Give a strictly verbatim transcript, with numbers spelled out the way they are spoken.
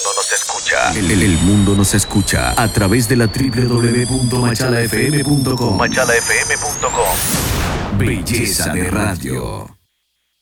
mundo nos escucha. El, el- el mundo nos escucha a través de la doble u doble u doble u punto machala f m punto com. machala f m punto com. Belleza de radio.